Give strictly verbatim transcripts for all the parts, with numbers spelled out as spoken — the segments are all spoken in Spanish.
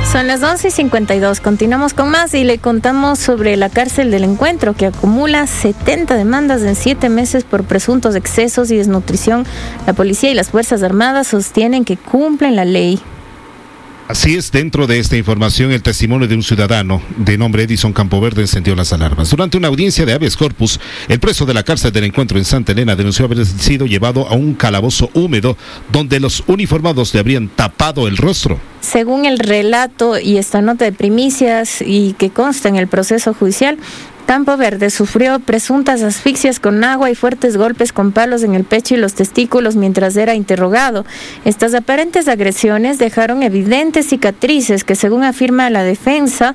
Son las once y cincuenta y dos. Continuamos con más y le contamos sobre la cárcel del Encuentro, que acumula setenta demandas en siete meses por presuntos excesos y desnutrición. La policía y las Fuerzas Armadas sostienen que cumplen la ley. Así es, dentro de esta información, el testimonio de un ciudadano de nombre Edison Campoverde encendió las alarmas. Durante una audiencia de habeas corpus, el preso de la cárcel del Encuentro en Santa Elena denunció haber sido llevado a un calabozo húmedo donde los uniformados le habrían tapado el rostro. Según el relato y esta nota de primicias y que consta en el proceso judicial, Campoverde sufrió presuntas asfixias con agua y fuertes golpes con palos en el pecho y los testículos mientras era interrogado. Estas aparentes agresiones dejaron evidentes cicatrices que, según afirma la defensa,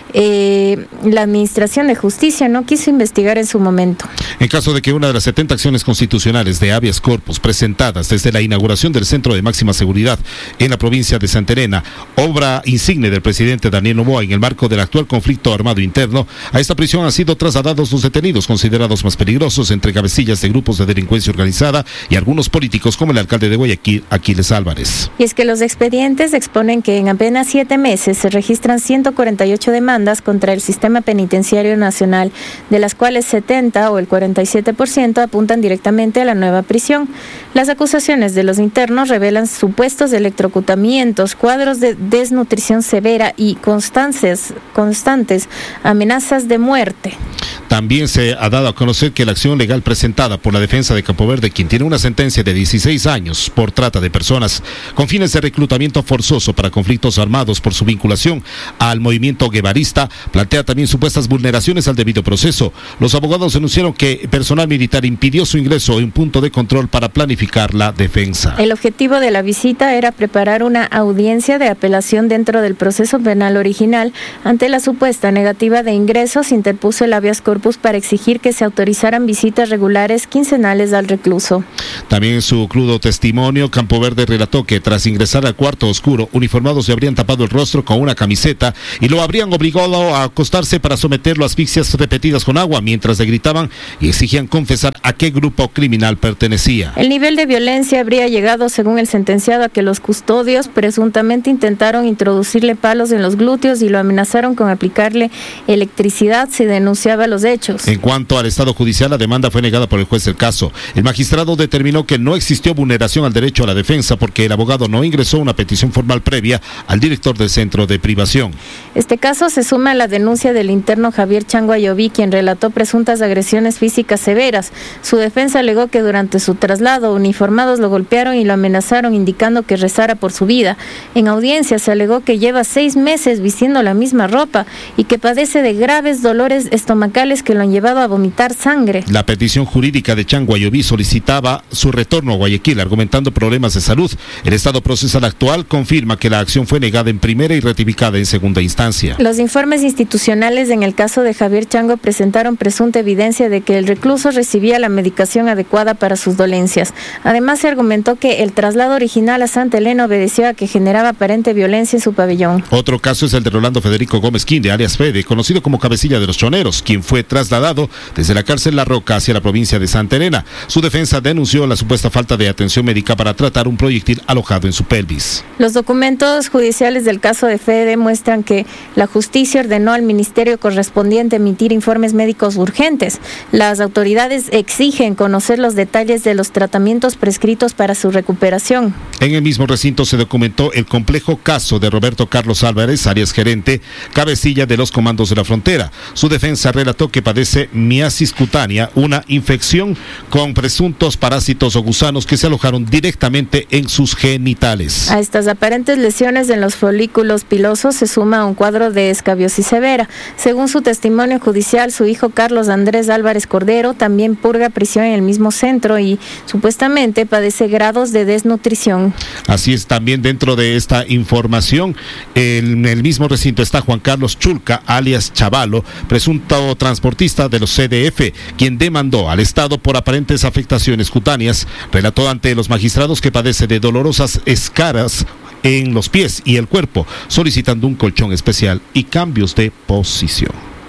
eh, la Administración de Justicia no quiso investigar en su momento. En caso de que una de las setenta acciones constitucionales de habeas corpus presentadas desde la inauguración del Centro de Máxima Seguridad en la provincia de Santa Elena, obra insigne del presidente Daniel Noboa en el marco del actual conflicto armado interno, a esta prisión han sido trasladados los detenidos considerados más peligrosos, entre cabecillas de grupos de delincuencia organizada y algunos políticos como el alcalde de Guayaquil, Aquiles Álvarez. Y es que los expedientes exponen que en apenas siete meses se registran ciento cuarenta y ocho demandas contra el sistema penitenciario nacional, de las cuales setenta o el cuarenta y siete por ciento apuntan directamente a la nueva prisión. Las acusaciones de los internos revelan supuestos electrocutamientos, cuadros de desnutrición severa y constantes, constantes amenazas de muerte. También se ha dado a conocer que la acción legal presentada por la defensa de Campoverde, quien tiene una sentencia de dieciséis años por trata de personas con fines de reclutamiento forzoso para conflictos armados por su vinculación al movimiento guevarista, plantea también supuestas vulneraciones al debido proceso. Los abogados denunciaron que personal militar impidió su ingreso en un punto de control para planificar la defensa. El objetivo de la visita era preparar una audiencia de apelación dentro del proceso penal original. Ante la supuesta negativa de ingresos, interpuso el habeas corpus para exigir que se autorizaran visitas regulares quincenales al recluso. También en su crudo testimonio, Campoverde relató que tras ingresar al cuarto oscuro, uniformados le habrían tapado el rostro con una camiseta y lo habrían obligado a acostarse para someterlo a asfixias repetidas con agua, mientras le gritaban y exigían confesar a qué grupo criminal pertenecía. El nivel de violencia habría llegado, según el sentenciado, a que los custodios presuntamente intentaron introducirle palos en los glúteos y lo amenazaron con aplicarle electricidad si denunciaba los hechos. En cuanto al estado judicial, la demanda fue negada por el juez del caso. El magistrado determinó que no existió vulneración al derecho a la defensa porque el abogado no ingresó una petición formal previa al director del centro de privación. Este caso se suma a la denuncia del interno Javier Chango Ayoví, quien relató presuntas agresiones físicas severas. Su defensa alegó que durante su traslado, uniformados lo golpearon y lo amenazaron, indicando que rezara por su vida. En audiencia se alegó que lleva seis meses vistiendo la misma ropa y que padece de graves dolores estomacales que lo han llevado a vomitar sangre. La petición jurídica de Chango Ayoví solicitaba su retorno a Guayaquil, argumentando problemas de salud. El estado procesal actual confirma que la acción fue negada en primera y ratificada en segunda instancia. Los informes institucionales en el caso de Javier Chango presentaron presunta evidencia de que el recluso recibía la medicación adecuada para sus dolencias. Además, se argumentó que el traslado original a Santa Elena obedeció a que generaba aparente violencia en su pabellón. Otro caso es el de Rolando Federico Gómez Quinde, alias Fede, conocido como cabecilla de los choneros, quien fue trasladado desde la cárcel La Roca hacia la provincia de Santa Elena. Su defensa denunció la supuesta falta de atención médica para tratar un proyectil alojado en su pelvis. Los documentos judiciales del caso de Fede muestran que la justicia ordenó al ministerio correspondiente emitir informes médicos urgentes. Las autoridades exigen conocer los detalles de los tratamientos prescritos para su recuperación. En el mismo recinto se documentó el complejo caso de Roberto Carlos Álvarez, alias gerente, cabecilla de los comandos de la frontera. Su defensa relató que padece miasis cutánea, una infección con presuntos parásitos o gusanos que se alojaron directamente en sus genitales. A estas aparentes lesiones en los folículos pilosos se suma un cuadro de escabiosis severa. Según su testimonio judicial, su hijo Carlos Andrés Álvarez Cordero también purga prisión en el mismo centro y supuestamente padece grados de desnutrición. Así es, también dentro de esta información, en el mismo recinto está Juan Carlos Chulca, alias Chavalo, presunto transportista de los C D F, quien demandó al Estado por aparentes afectaciones cutáneas. Relató ante los magistrados que padece de dolorosas escaras en los pies y el cuerpo, solicitando un colchón especial y cambios de posición.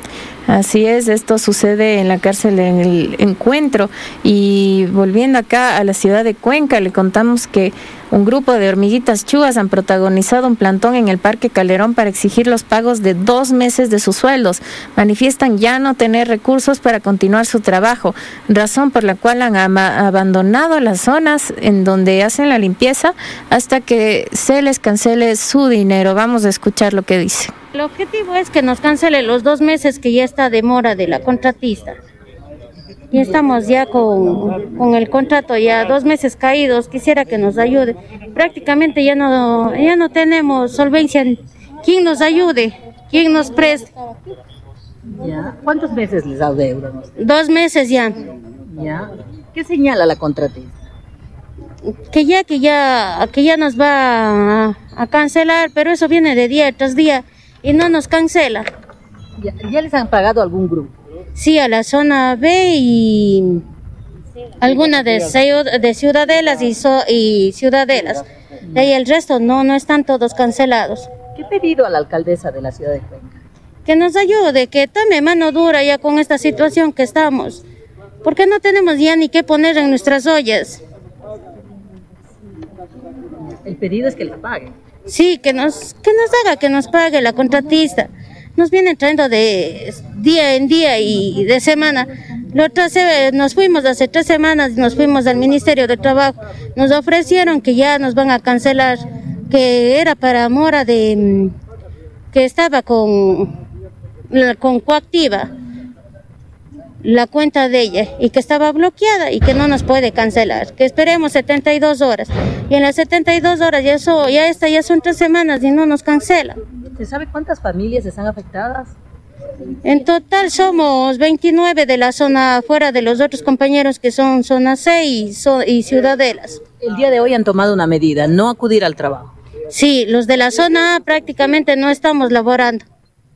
Así es, esto sucede en la cárcel en el Encuentro. Y volviendo acá a la ciudad de Cuenca, le contamos que Un grupo de hormiguitas chuas han protagonizado un plantón en el Parque Calderón para exigir los pagos de dos meses de sus sueldos. Manifiestan ya no tener recursos para continuar su trabajo, razón por la cual han ama- abandonado las zonas en donde hacen la limpieza hasta que se les cancele su dinero. Vamos a escuchar lo que dice. El objetivo es que nos cancele los dos meses que ya está demora de la contratista. Y estamos ya con, con el contrato ya dos meses caídos. Quisiera que nos ayude. Prácticamente ya no, ya no tenemos solvencia. ¿Quién nos ayude? ¿Quién nos preste? Ya. ¿Cuántos meses les adeudan? Dos meses ya. Ya. ¿Qué señala la contratista? Que ya, que ya, que ya nos va a, a cancelar, pero eso viene de día tras día y no nos cancela. ¿Ya, ya les han pagado algún grupo? Sí, a la zona B y alguna de, de Ciudadelas y, so, y Ciudadelas. De ahí el resto no, no están todos cancelados. ¿Qué pedido a la alcaldesa de la ciudad de Cuenca? Que nos ayude, que tome mano dura ya con esta situación que estamos. Porque no tenemos ya ni qué poner en nuestras ollas. El pedido es que les paguen. Sí, que nos, que nos haga, que nos pague la contratista. Nos vienen trayendo de día en día y de semana. La otra se, nos fuimos hace tres semanas, nos fuimos al Ministerio de Trabajo. Nos ofrecieron que ya nos van a cancelar, que era para Mora de que estaba con, con Coactiva, la cuenta de ella, y que estaba bloqueada y que no nos puede cancelar, que esperemos setenta y dos horas. Y en las setenta y dos horas ya, so, ya, esta, ya son tres semanas y no nos cancelan. ¿Se sabe cuántas familias están afectadas? En total somos veintinueve de la zona afuera de los otros compañeros que son zona C y, so, y Ciudadelas. El día de hoy han tomado una medida, no acudir al trabajo. Sí, los de la zona A prácticamente no estamos laborando.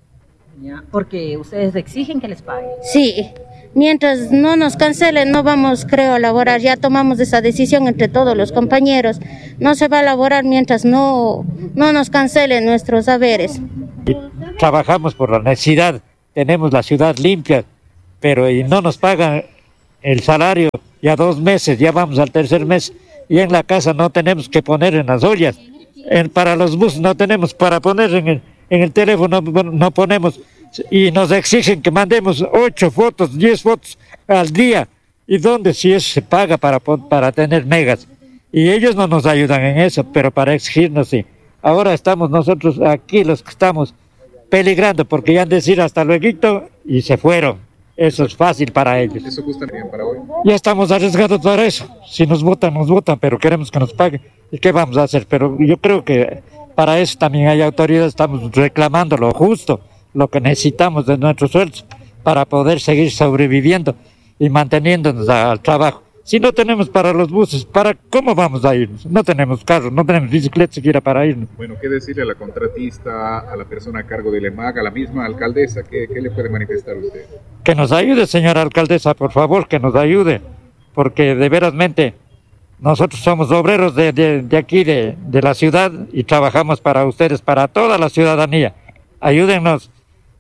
Ya, porque ustedes exigen que les paguen. Sí, mientras no nos cancelen no vamos, creo, a laborar. Ya tomamos esa decisión entre todos los compañeros. No se va a laborar mientras no, no nos cancelen nuestros haberes. Trabajamos por la necesidad, tenemos la ciudad limpia, pero y no nos pagan el salario ya dos meses, ya vamos al tercer mes, y en la casa no tenemos que poner en las ollas, en, para los buses no tenemos para poner en el, en el teléfono, no, no ponemos, y nos exigen que mandemos ocho fotos, diez fotos al día, y dónde si eso se paga para, para tener megas, y ellos no nos ayudan en eso, pero para exigirnos sí. Ahora estamos nosotros aquí los que estamos peligrando porque ya han de decir hasta luego y se fueron. Eso es fácil para ellos. ¿Eso gusta bien para hoy? Ya estamos arriesgados para eso. Si nos votan, nos votan, pero queremos que nos paguen. ¿Y qué vamos a hacer? Pero yo creo que para eso también hay autoridades, estamos reclamando lo justo, lo que necesitamos de nuestros sueldos para poder seguir sobreviviendo y manteniéndonos al trabajo. Si no tenemos para los buses, ¿para cómo vamos a irnos? No tenemos carros, no tenemos bicicleta siquiera para irnos. Bueno, ¿qué decirle a la contratista, a la persona a cargo del E M A C, a la misma alcaldesa? ¿Qué, qué le puede manifestar usted? Que nos ayude, señora alcaldesa, por favor, que nos ayude, porque de verasmente nosotros somos obreros de, de, de aquí, de, de la ciudad, y trabajamos para ustedes, para toda la ciudadanía. Ayúdennos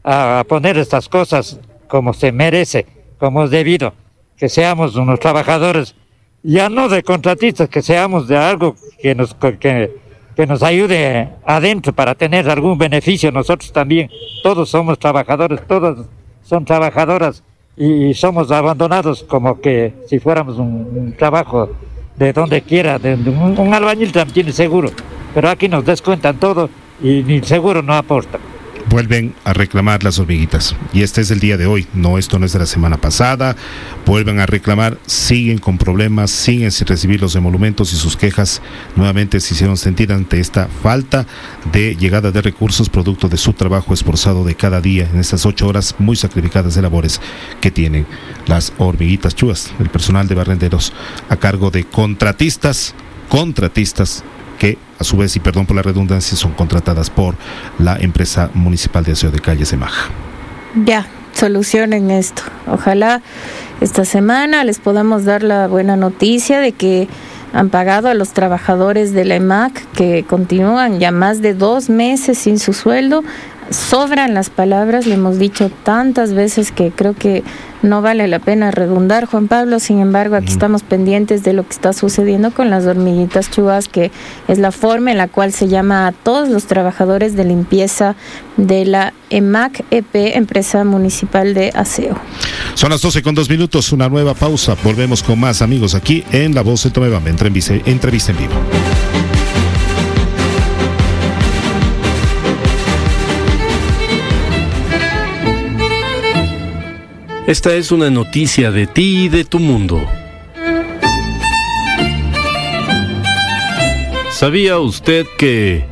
a poner estas cosas como se merece, como es debido. Que seamos unos trabajadores, ya no de contratistas, que seamos de algo que nos, que, que nos ayude adentro para tener algún beneficio. Nosotros también, todos somos trabajadores, todas son trabajadoras y somos abandonados como que si fuéramos un, un trabajo de donde quiera, de, de un, un albañil también tiene seguro, pero aquí nos descuentan todo y ni seguro no aporta. Vuelven a reclamar las hormiguitas y este es el día de hoy, no, esto no es de la semana pasada. Vuelven a reclamar, siguen con problemas, siguen sin recibir los emolumentos y sus quejas nuevamente se hicieron sentir ante esta falta de llegada de recursos producto de su trabajo esforzado de cada día en estas ocho horas muy sacrificadas de labores que tienen las hormiguitas chuas, el personal de barrenderos a cargo de contratistas, contratistas que a su vez, y perdón por la redundancia, son contratadas por la empresa municipal de aseo de calles Emaja. Ya, solucionen esto. Ojalá esta semana les podamos dar la buena noticia de que han pagado a los trabajadores de la E M A C que continúan ya más de dos meses sin su sueldo. Sobran las palabras, le hemos dicho tantas veces que creo que no vale la pena redundar, Juan Pablo. Sin embargo, aquí uh-huh. estamos pendientes de lo que está sucediendo con las hormiguitas chubas, que es la forma en la cual se llama a todos los trabajadores de limpieza de la EMAC E P, Empresa Municipal de Aseo. Son las doce con dos minutos, una nueva pausa. Volvemos con más, amigos, aquí en La Voz de Tomebamba, entrevista, entrevista en vivo. Esta es una noticia de ti y de tu mundo. ¿Sabía usted que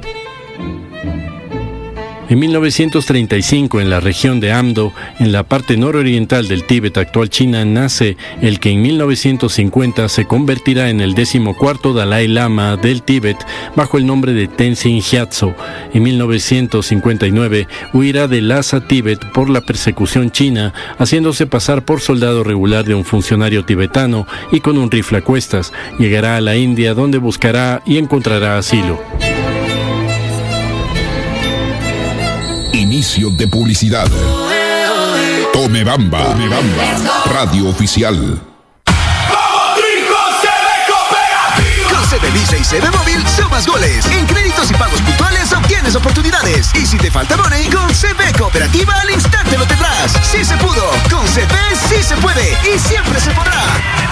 en mil novecientos treinta y cinco, en la región de Amdo, en la parte nororiental del Tíbet, actual China, nace el que en mil novecientos cincuenta se convertirá en el decimocuarto Dalai Lama del Tíbet, bajo el nombre de Tenzin Gyatso? En mil novecientos cincuenta y nueve huirá de Lhasa, Tíbet, por la persecución china, haciéndose pasar por soldado regular de un funcionario tibetano y con un rifle a cuestas. Llegará a la India, donde buscará y encontrará asilo. Inicio de publicidad. Tomebamba, Tomebamba, radio oficial. Con C B Visa y C B Móvil sumas goles. En créditos y pagos puntuales obtienes oportunidades. Y si te falta money, con C B Cooperativa